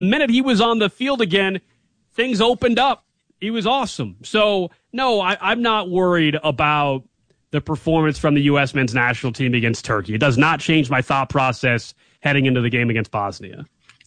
The minute he was on the field again, things opened up. He was awesome. So, no, I'm not worried about the performance from the U.S. men's national team against Turkey. It does not change my thought process heading into the game against Bosnia.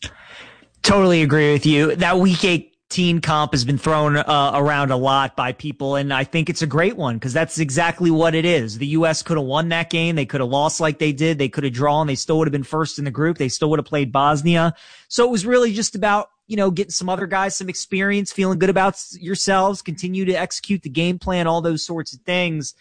Totally agree with you. That Week 18 comp has been thrown around a lot by people, and I think it's a great one because that's exactly what it is. The U.S. could have won that game. They could have lost like they did. They could have drawn. They still would have been first in the group. They still would have played Bosnia. So it was really just about, getting some other guys some experience, feeling good about yourselves, continue to execute the game plan, all those sorts of things.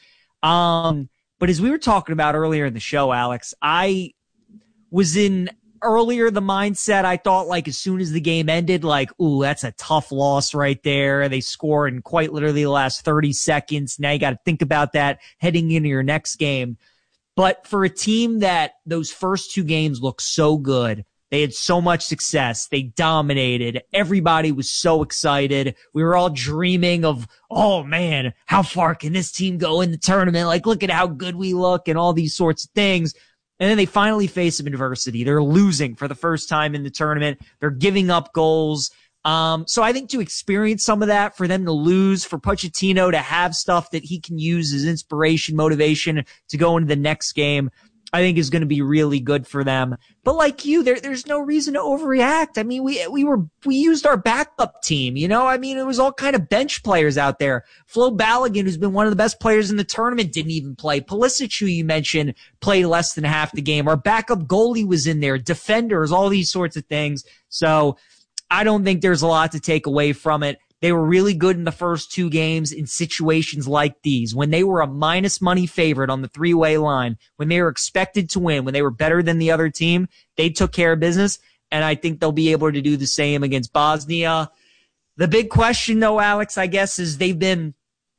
But as we were talking about earlier in the show, Alex, I was in earlier the mindset, I thought like as soon as the game ended, like, ooh, that's a tough loss right there. They score in quite literally the last 30 seconds. Now you got to think about that heading into your next game. But for a team that those first two games looked so good, they had so much success. They dominated. Everybody was so excited. We were all dreaming of, oh man, how far can this team go in the tournament? Like, look at how good we look and all these sorts of things. And then they finally face some adversity. They're losing for the first time in the tournament. They're giving up goals. So I think to experience some of that, for them to lose, for Pochettino to have stuff that he can use as inspiration, motivation to go into the next game, I think is going to be really good for them. But like you, there's no reason to overreact. I mean, we used our backup team, I mean, it was all kind of bench players out there. Flo Balogun, who's been one of the best players in the tournament, didn't even play. Pulisic, who you mentioned, played less than half the game. Our backup goalie was in there, defenders, all these sorts of things. So I don't think there's a lot to take away from it. They were really good in the first two games in situations like these. When they were a minus money favorite on the three-way line, when they were expected to win, when they were better than the other team, they took care of business, and I think they'll be able to do the same against Bosnia. The big question, though, Alex, I guess, is they've been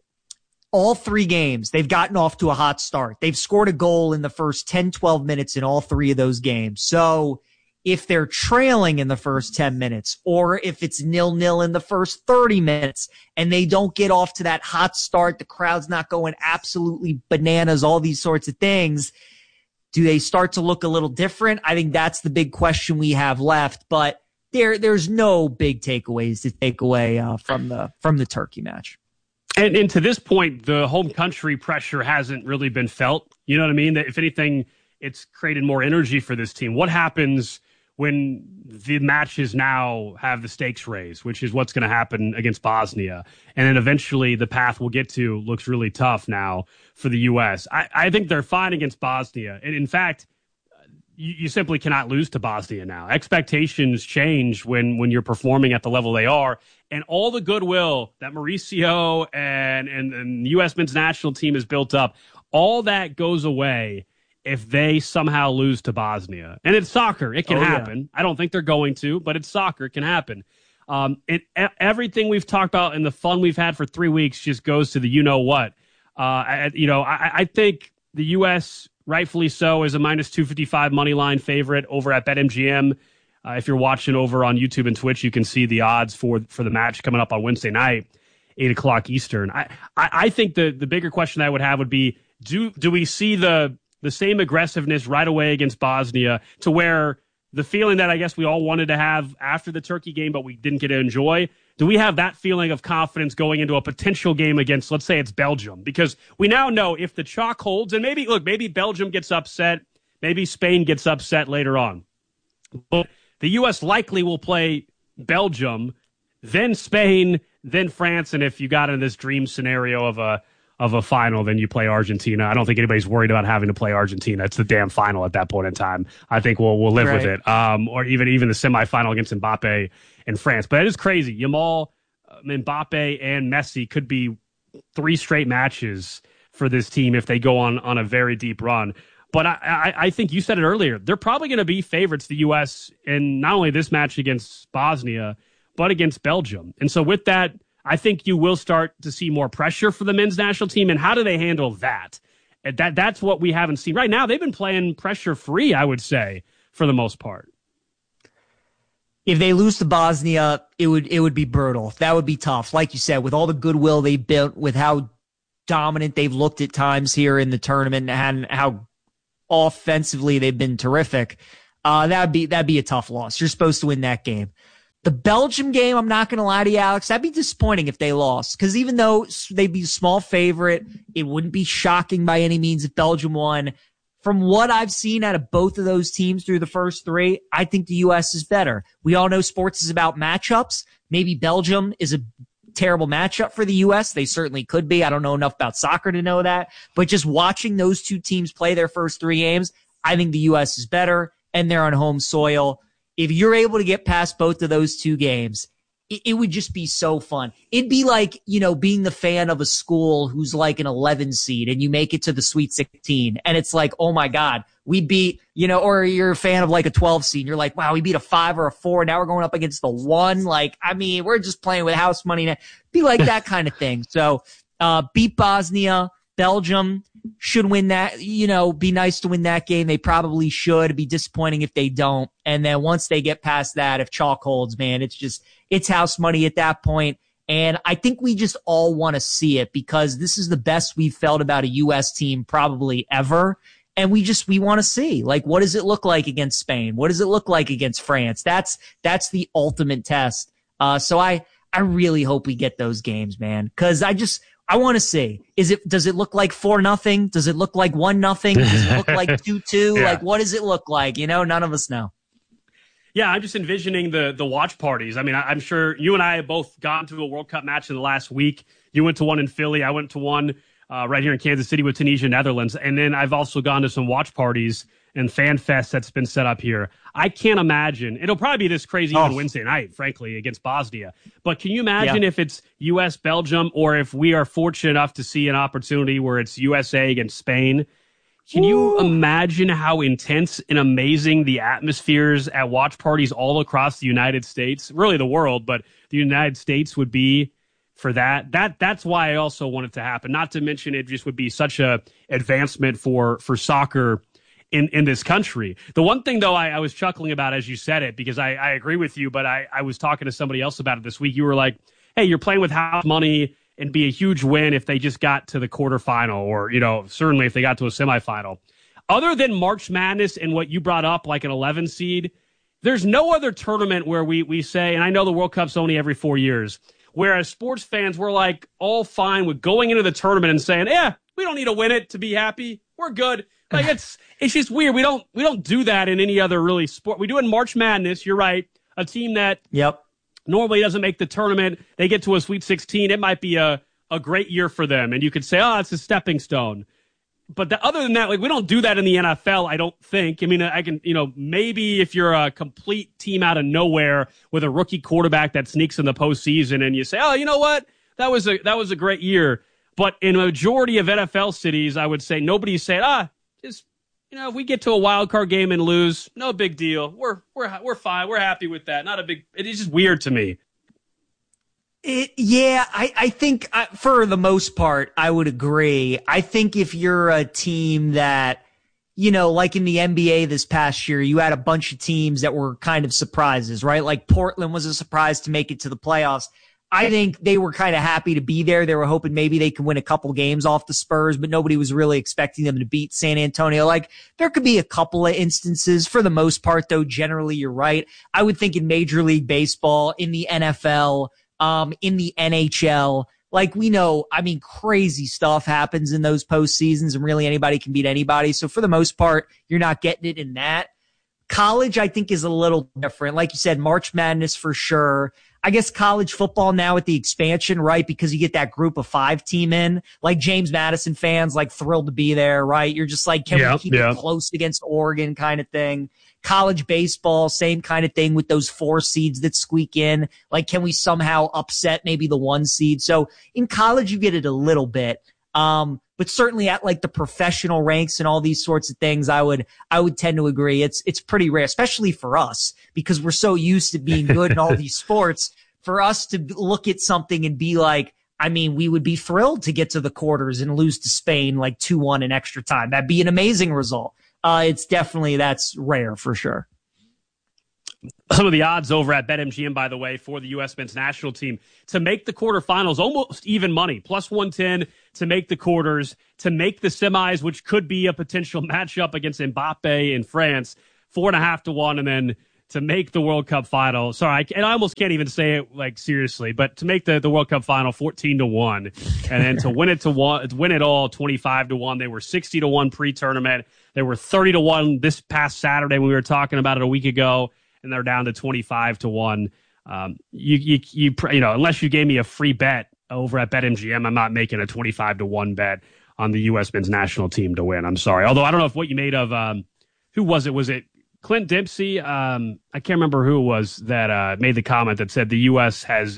all three games, they've gotten off to a hot start. They've scored a goal in the first 10, 12 minutes in all three of those games. So if they're trailing in the first 10 minutes or if it's 0-0 in the first 30 minutes and they don't get off to that hot start, the crowd's not going absolutely bananas, all these sorts of things, do they start to look a little different? I think that's the big question we have left, but there's no big takeaways to take away from the Turkey match. And to this point, the home country pressure hasn't really been felt. You know what I mean? That if anything, it's created more energy for this team. What happens when the matches now have the stakes raised, which is what's going to happen against Bosnia? And then eventually the path we'll get to looks really tough now for the U.S. I think they're fine against Bosnia. And in fact, you simply cannot lose to Bosnia now. Expectations change when you're performing at the level they are. And all the goodwill that Mauricio and the U.S. men's national team has built up, all that goes away if they somehow lose to Bosnia. And it's soccer. It can happen. Yeah. I don't think they're going to, but it's soccer. It can happen. Everything we've talked about and the fun we've had for 3 weeks just goes to the you-know-what. I think the U.S., rightfully so, is a minus 255 money line favorite over at BetMGM. If you're watching over on YouTube and Twitch, you can see the odds for the match coming up on Wednesday night, 8 o'clock Eastern. I think the bigger question I would have would be, do we see the same aggressiveness right away against Bosnia, to where the feeling that I guess we all wanted to have after the Turkey game, but we didn't get to enjoy? Do we have that feeling of confidence going into a potential game against, let's say it's Belgium? Because we now know if the chalk holds, and maybe Belgium gets upset, maybe Spain gets upset later on. But the U.S. likely will play Belgium, then Spain, then France, and if you got in this dream scenario of a final, then you play Argentina. I don't think anybody's worried about having to play Argentina. It's the damn final at that point in time. I think we'll live with it. Or even the semifinal against Mbappe in France. But it is crazy. Yamal, Mbappe, and Messi could be 3 straight matches for this team if they go on a very deep run. But I think you said it earlier. They're probably going to be favorites, the U.S., in not only this match against Bosnia, but against Belgium. And so with that, I think you will start to see more pressure for the men's national team. And how do they handle that? That's what we haven't seen. Right now, they've been playing pressure-free, I would say, for the most part. If they lose to Bosnia, it would be brutal. That would be tough. Like you said, with all the goodwill they built, with how dominant they've looked at times here in the tournament, and how offensively they've been terrific, that'd be a tough loss. You're supposed to win that game. The Belgium game, I'm not going to lie to you, Alex, that'd be disappointing if they lost. Because even though they'd be a small favorite, it wouldn't be shocking by any means if Belgium won. From what I've seen out of both of those teams through the first three, I think the U.S. is better. We all know sports is about matchups. Maybe Belgium is a terrible matchup for the U.S. They certainly could be. I don't know enough about soccer to know that. But just watching those two teams play their first three games, I think the U.S. is better, and they're on home soil. If you're able to get past both of those two games, it would just be so fun. It'd be like, being the fan of a school who's like an 11 seed and you make it to the Sweet 16 and it's like, oh my God, we beat, or you're a fan of like a 12 seed and you're like, wow, we beat a 5 or a 4. Now we're going up against the 1. Like, I mean, we're just playing with house money now. Be like that kind of thing. So, beat Bosnia. Belgium should win that, be nice to win that game. They probably should. It'd be disappointing if they don't. And then once they get past that, if chalk holds, man, it's house money at that point. And I think we just all want to see it because this is the best we've felt about a U.S. team probably ever. And we want to see, like, what does it look like against Spain? What does it look like against France? That's the ultimate test. So I really hope we get those games, man, because I want to see, does it look like 4-0? Does it look like 1-0? Does it look like 2-2? Yeah. Like, what does it look like? None of us know. Yeah, I'm just envisioning the watch parties. I mean, I'm sure you and I have both gone to a World Cup match in the last week. You went to one in Philly. I went to one right here in Kansas City with Tunisia, Netherlands. And then I've also gone to some watch parties and fan fest that's been set up here. I can't imagine. It'll probably be this crazy on Wednesday night, frankly, against Bosnia. But can you imagine if it's U.S., Belgium, or if we are fortunate enough to see an opportunity where it's USA against Spain? Can you imagine how intense and amazing the atmospheres at watch parties all across the United States, really the world, but the United States would be for that? That's why I also want it to happen. Not to mention it just would be such a advancement for soccer in this country. The one thing, though, I was chuckling about as you said it, because I agree with you, but I was talking to somebody else about it this week. You were like, hey, you're playing with house money and be a huge win if they just got to the quarterfinal or, certainly if they got to a semifinal. Other than March Madness and what you brought up, like an 11 seed, there's no other tournament where we say, and I know the World Cup's only every 4 years, whereas sports fans, we're like all fine with going into the tournament and saying, yeah, we don't need to win it to be happy. We're good. Like it's just weird. We don't do that in any other really sport. We do it in March Madness. You're right. A team that normally doesn't make the tournament, they get to a Sweet 16. It might be a great year for them, and you could say, oh, it's a stepping stone. But other than that, like we don't do that in the NFL. I don't think. I mean, I can, maybe if you're a complete team out of nowhere with a rookie quarterback that sneaks in the postseason, and you say, oh, you know what, that was a great year. But in a majority of NFL cities, I would say nobody's saying, just, if we get to a wild card game and lose, no big deal. We're fine. We're happy with that. It is just weird to me. I think for the most part, I would agree. I think if you're a team that, like in the NBA this past year, you had a bunch of teams that were kind of surprises, right? Like Portland was a surprise to make it to the playoffs. I think they were kind of happy to be there. They were hoping maybe they could win a couple games off the Spurs, but nobody was really expecting them to beat San Antonio. Like there could be a couple of instances. For the most part, though, generally you're right. I would think in Major League Baseball, in the NFL, in the NHL, like we know, I mean, crazy stuff happens in those postseasons and really anybody can beat anybody. So for the most part, you're not getting it in that. College, I think, is a little different. Like you said, March Madness for sure. I guess college football now with the expansion, right? Because you get that group of 5 team in, like James Madison fans, like thrilled to be there, right? You're just like, can we keep it close against Oregon kind of thing? College baseball, same kind of thing with those 4 seeds that squeak in. Like, can we somehow upset maybe the 1 seed? So in college, you get it a little bit. But certainly at like the professional ranks and all these sorts of things, I would tend to agree. It's pretty rare, especially for us, because we're so used to being good in all these sports. For us to look at something and be like, I mean, we would be thrilled to get to the quarters and lose to Spain like 2-1 in extra time. That'd be an amazing result. That's rare for sure. Some of the odds over at BetMGM, by the way, for the U.S. men's national team to make the quarterfinals, almost even money, plus 110 to make the quarters, to make the semis, which could be a potential matchup against Mbappe in France, 4.5 to 1, and then to make the World Cup final. Sorry, and I almost can't even say it like seriously, but to make the World Cup final 14-1, and then to win it all 25-1. They were 60-1 pre-tournament. They were 30-1 this past Saturday when we were talking about it a week ago, and they're down to 25-1. Unless you gave me a free bet over at BetMGM, I'm not making a 25-1 bet on the U.S. men's national team to win. I'm sorry. Although I don't know what you made of who was it? Was it Clint Dempsey? I can't remember who it was that made the comment that said the U.S. has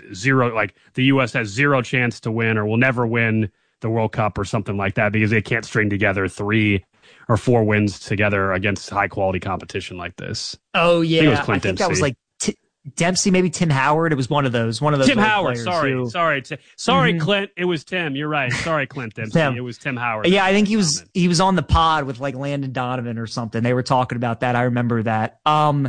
zero chance to win or will never win the World Cup or something like that because they can't string together 3 or 4 wins together against high quality competition like this. Oh yeah, I think that was like Dempsey, maybe Tim Howard. It was one of those. Tim Howard. Sorry, Clint. It was Tim. You're right. Sorry, Clint Dempsey. It was Tim Howard. Yeah, I think he was on the pod with like Landon Donovan or something. They were talking about that. I remember that.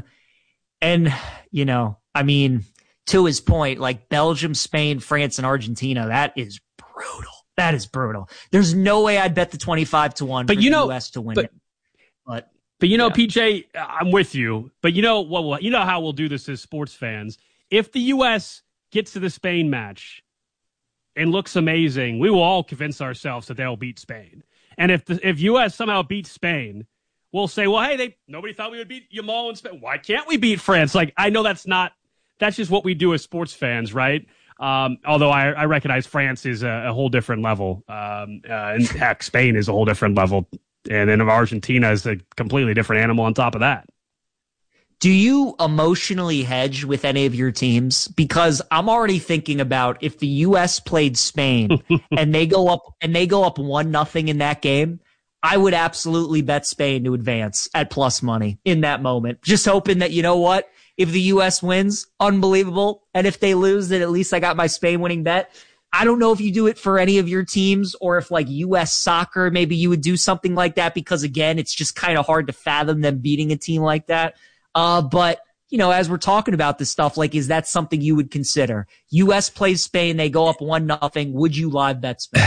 And I mean, to his point, like Belgium, Spain, France, and Argentina. That is brutal. That is brutal. There's no way I'd bet the 25-1 for the U.S. to win it. But PJ, I'm with you. But you know how we'll do this as sports fans. If the U.S. gets to the Spain match and looks amazing, we will all convince ourselves that they'll beat Spain. And if U.S. somehow beats Spain, we'll say, well, hey, nobody thought we would beat Yamal and Spain. Why can't we beat France? Like, I know that's just what we do as sports fans, right? Although I recognize France is a whole different level. And heck, Spain is a whole different level. And then Argentina is a completely different animal on top of that. Do you emotionally hedge with any of your teams? Because I'm already thinking about if the U.S. played Spain and they go up 1-0 in that game, I would absolutely bet Spain to advance at plus money in that moment. Just hoping that, you know what? If the U.S. wins, unbelievable. And if they lose, then at least I got my Spain winning bet. I don't know if you do it for any of your teams or if like U.S. soccer, maybe you would do something like that because again, it's just kind of hard to fathom them beating a team like that. But as we're talking about this stuff, like, is that something you would consider? U.S. plays Spain. They go up 1-0. Would you live bet Spain?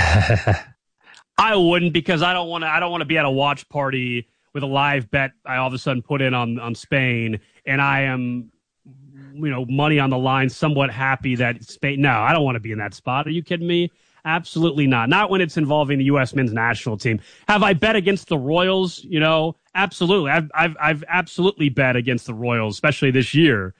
I wouldn't because I don't want to be at a watch party with a live bet. I all of a sudden put in on Spain and I am, money on the line, somewhat happy that Spain. No, I don't want to be in that spot. Are you kidding me? Absolutely not. Not when it's involving the U.S. men's national team. Have I bet against the Royals? Absolutely. I've absolutely bet against the Royals, especially this year.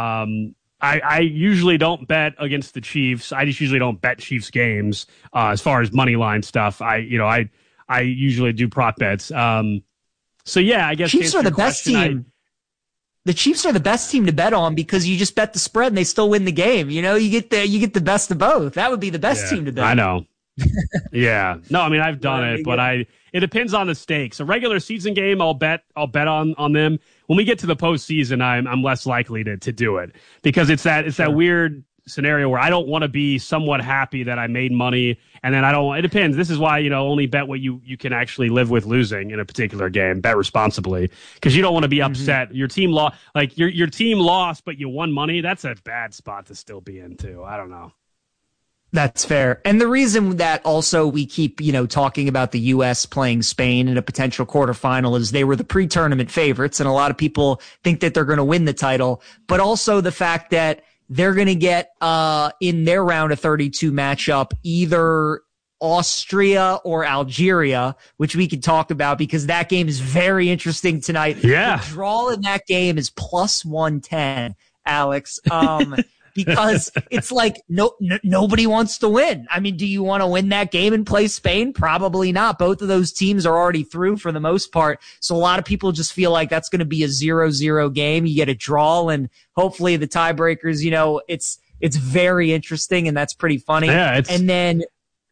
I usually don't bet against the Chiefs. I just usually don't bet Chiefs games as far as money line stuff. I usually do prop bets. So yeah, I guess Chiefs are the best team. The Chiefs are the best team to bet on because you just bet the spread and they still win the game. You get the best of both. That would be the best team to bet. I know. Yeah. No, I mean I've done it, but it depends on the stakes. A regular season game, I'll bet on them. When we get to the postseason, I'm less likely to do it because it's that weird scenario where I don't want to be somewhat happy that I made money and then it depends. This is why, only bet what you can actually live with losing in a particular game. Bet responsibly because you don't want to be upset. Your team lost, like your team lost, but you won money. That's a bad spot to still be in too. I don't know. That's fair. And the reason that also we keep, talking about the U.S. playing Spain in a potential quarterfinal is they were the pre-tournament favorites. And a lot of people think that they're going to win the title, but also the fact that they're going to get, in their round of 32 matchup, either Austria or Algeria, which we could talk about because that game is very interesting tonight. Yeah. The draw in that game is plus 110, Alex. Because it's like nobody wants to win. I mean, do you want to win that game and play Spain? Probably not. Both of those teams are already through for the most part. So a lot of people just feel like that's going to be a 0-0 game. You get a draw and hopefully the tiebreakers, it's very interesting and that's pretty funny. Yeah, and then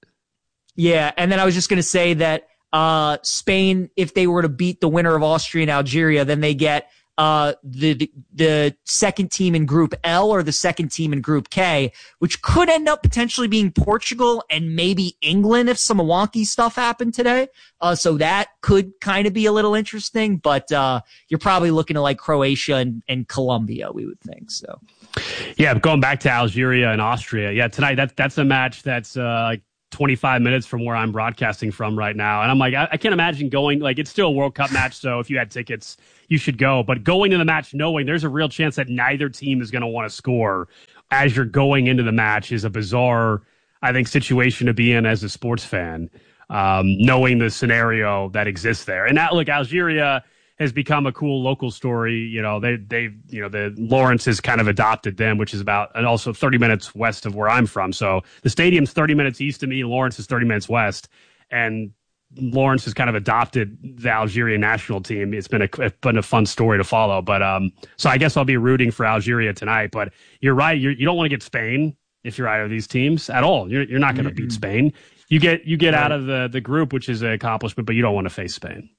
I was just going to say that Spain, if they were to beat the winner of Austria and Algeria, then they get the second team in Group L or the second team in Group K, which could end up potentially being Portugal and maybe England if some wonky stuff happened today. So that could kind of be a little interesting, but you're probably looking at like Croatia and Colombia, we would think. So, yeah, going back to Algeria and Austria. Yeah, tonight that's a match that's 25 minutes from where I'm broadcasting from right now. And I'm like, I can't imagine going, like, it's still a World Cup match, so if you had tickets, you should go. But going to the match knowing there's a real chance that neither team is going to want to score as you're going into the match is a bizarre, I think, situation to be in as a sports fan, knowing the scenario that exists there. And that, look, Algeria has become a cool local story. You know, the Lawrence has kind of adopted them, which is about, and also 30 minutes west of where I'm from. So the stadium's 30 minutes east of me. Lawrence is 30 minutes west. And Lawrence has kind of adopted the Algerian national team. It's been a fun story to follow. But so I guess I'll be rooting for Algeria tonight. But you're right. You don't want to get Spain if you're either of these teams at all. You're not going to beat Spain. You get out of the group, which is an accomplishment, but you don't want to face Spain.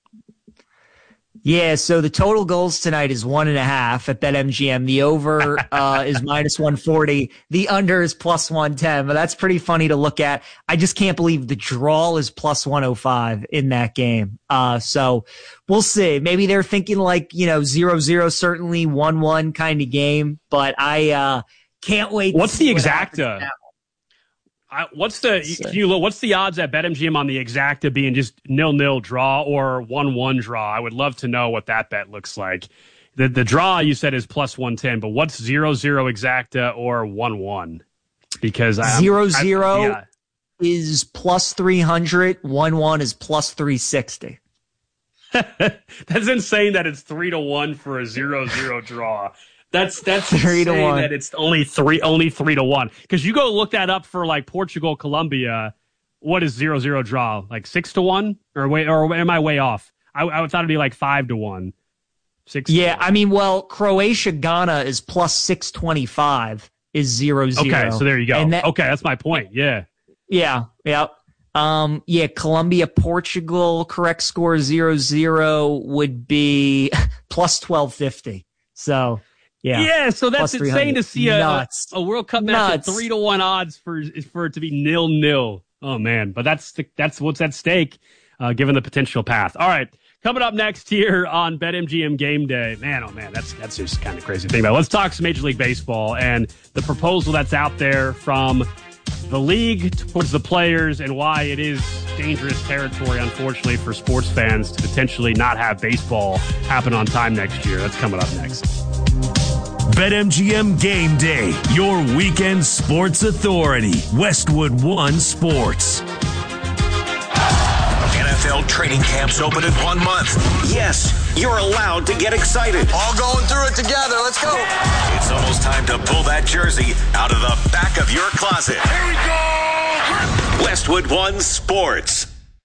Yeah, so the total goals tonight is 1.5 at BetMGM. The over is minus 140. The under is plus 110. But that's pretty funny to look at. I just can't believe the draw is plus 105 in that game. So we'll see. Maybe they're thinking like, 0-0, certainly 1-1 kind of game. But I can't wait. What's the exacta? What's the odds at BetMGM on the exacta being just 0-0 draw or 1-1 draw? I would love to know what that bet looks like. The draw you said is plus 110, but what's 0-0 exacta or 1-1? Because 0-0 is plus 300, 1-1 is plus 360. That's insane that it's 3-1 for a 0-0 draw. That's 3-1. That it's only 3-1. Because you go look that up for like Portugal, Colombia. What is 0-0 draw? Like 6-1? Or am I way off? I thought it'd be like 5-1. 6. Yeah, I mean, well, Croatia, Ghana is plus 625 is 0-0. Okay, so there you go. Okay, that's my point. Yeah. Yeah. Colombia, Portugal, correct score 0-0 would be plus 1250. So. Yeah, so that's insane to see a World Cup match at 3-1 odds for it to be 0-0. Oh man, but that's what's at stake, given the potential path. All right, coming up next here on BetMGM Game Day. Man, oh man, that's just kind of crazy to think about. Let's talk some Major League Baseball and the proposal that's out there from the league towards the players and why it is dangerous territory, unfortunately, for sports fans to potentially not have baseball happen on time next year. That's coming up next. BetMGM Game Day, your weekend sports authority. Westwood One Sports. NFL training camps open in 1 month. Yes, you're allowed to get excited. All going through it together. Let's go. It's almost time to pull that jersey out of the back of your closet. Here we go. Westwood One Sports.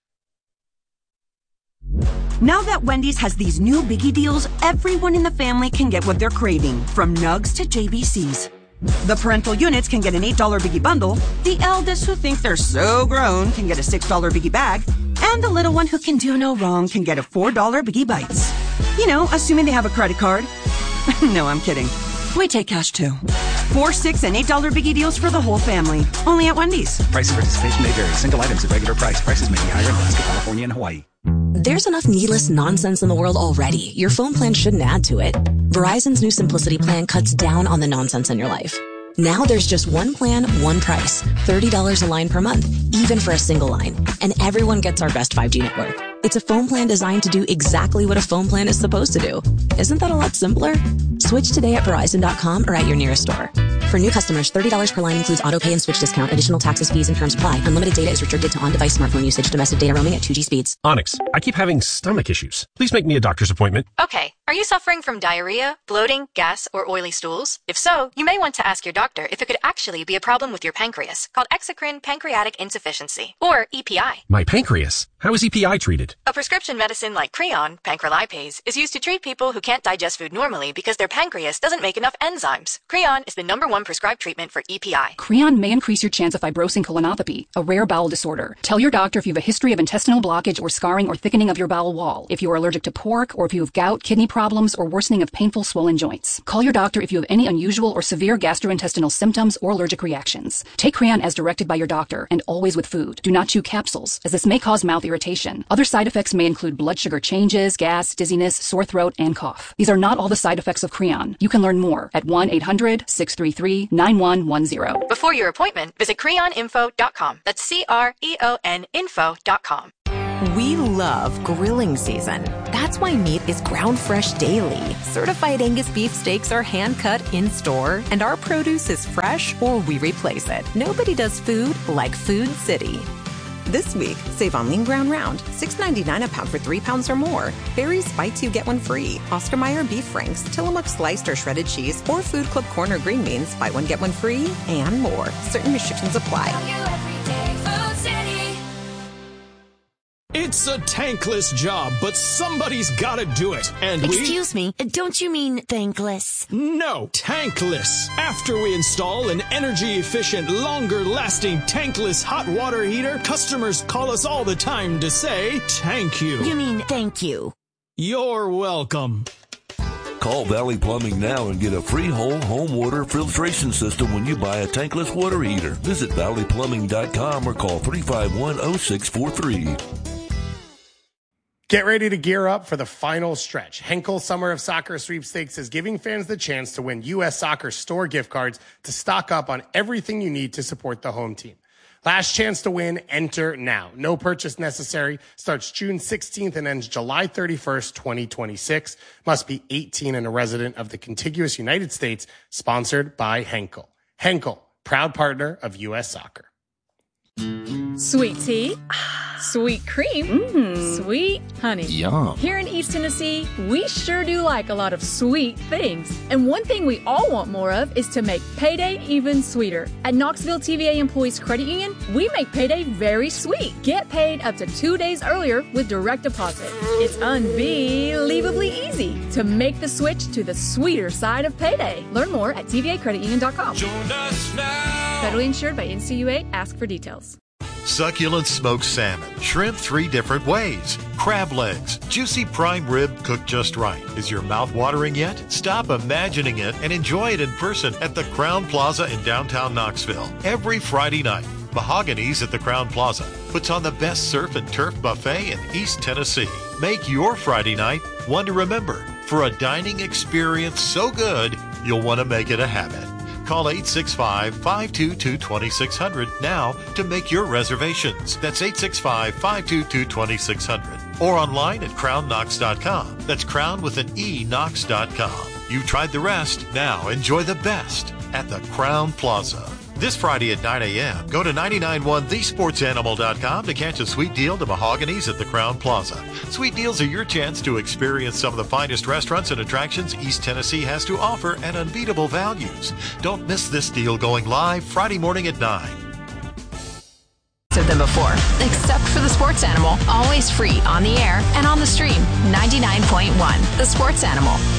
Now that Wendy's has these new biggie deals, everyone in the family can get what they're craving, from nugs to JBCs. The parental units can get an $8 biggie bundle, the eldest who think they're so grown can get a $6 biggie bag, and the little one who can do no wrong can get a $4 biggie bites. You know, assuming they have a credit card. No, I'm kidding. We take cash too. 4, $6, and $8 biggie deals for the whole family. Only at Wendy's. Price and participation may vary. Single items at regular price. Prices may be higher in Alaska, California, and Hawaii. There's enough needless nonsense in the world already. Your phone plan shouldn't add to it. Verizon's new Simplicity plan cuts down on the nonsense in your life. Now there's just one plan, one price. $30 a line per month, even for a single line. And everyone gets our best 5G network. It's a phone plan designed to do exactly what a phone plan is supposed to do. Isn't that a lot simpler? Switch today at Verizon.com or at your nearest store. For new customers, $30 per line includes auto pay and switch discount. Additional taxes, fees, and terms apply. Unlimited data is restricted to on-device smartphone usage. Domestic data roaming at 2G speeds. Onyx, I keep having stomach issues. Please make me a doctor's appointment. Okay. Are you suffering from diarrhea, bloating, gas, or oily stools? If so, you may want to ask your doctor if it could actually be a problem with your pancreas, called exocrine pancreatic insufficiency, or EPI. My pancreas? How is EPI treated? A prescription medicine like Creon, pancrelipase, is used to treat people who can't digest food normally because their pancreas doesn't make enough enzymes. Creon is the #1 prescribed treatment for EPI. Creon may increase your chance of fibrosing colonopathy, a rare bowel disorder. Tell your doctor if you have a history of intestinal blockage or scarring or thickening of your bowel wall, if you are allergic to pork, or if you have gout, kidney problems, or worsening of painful swollen joints. Call your doctor if you have any unusual or severe gastrointestinal symptoms or allergic reactions. Take Creon as directed by your doctor, and always with food. Do not chew capsules, as this may cause mouth irritation. Other side effects may include blood sugar changes, gas, dizziness, sore throat, and cough. These are not all the side effects of Creon. You can learn more at 1-800-633 643-9110. Before your appointment, visit creoninfo.com. That's CREON info.com. We love grilling season. That's why meat is ground fresh daily. Certified Angus beef steaks are hand cut in store, and our produce is fresh or we replace it. Nobody does food like Food City. This week, save on lean ground round, $6.99 a pound for 3 pounds or more. Barry's Bites, you get one free. Oscar Mayer beef franks, Tillamook sliced or shredded cheese, or Food Club corn or green beans, buy one get one free, and more. Certain restrictions apply. It's a tankless job, but somebody's gotta do it. And Excuse me, don't you mean thankless? No, tankless. After we install an energy-efficient, longer-lasting tankless hot water heater, customers call us all the time to say, thank you. You mean thank you. You're welcome. Call Valley Plumbing now and get a free whole home water filtration system when you buy a tankless water heater. Visit valleyplumbing.com or call 351-0643. Get ready to gear up for the final stretch. Henkel Summer of Soccer Sweepstakes is giving fans the chance to win U.S. Soccer store gift cards to stock up on everything you need to support the home team. Last chance to win, enter now. No purchase necessary. Starts June 16th and ends July 31st, 2026. Must be 18 and a resident of the contiguous United States. Sponsored by Henkel. Henkel, proud partner of U.S. Soccer. Sweet tea, sweet cream, sweet honey. Yum. Here in East Tennessee, we sure do like a lot of sweet things. And one thing we all want more of is to make payday even sweeter. At Knoxville TVA Employees Credit Union, we make payday very sweet. Get paid up to 2 days earlier with direct deposit. It's unbelievably easy to make the switch to the sweeter side of payday. Learn more at tvacreditunion.com. Join us now. Federally insured by NCUA. Ask for details. Succulent smoked salmon, shrimp 3 different ways, crab legs, juicy prime rib cooked just right. Is your mouth watering yet? Stop imagining it and enjoy it in person at the Crown Plaza in downtown Knoxville. Every Friday night, Mahogany's at the Crown Plaza puts on the best surf and turf buffet in East Tennessee. Make your Friday night one to remember for a dining experience so good you'll want to make it a habit. Call 865-522-2600 now to make your reservations. That's 865-522-2600. Or online at crownknox.com. That's crown with an E, knox.com. You've tried the rest. Now enjoy the best at the Crown Plaza. This Friday at 9 a.m., go to 991thesportsanimal.com to catch a sweet deal to Mahogany's at the Crown Plaza. Sweet deals are your chance to experience some of the finest restaurants and attractions East Tennessee has to offer at unbeatable values. Don't miss this deal going live Friday morning at 9. Than before, except for the Sports Animal, always free on the air and on the stream. 99.1 The Sports Animal.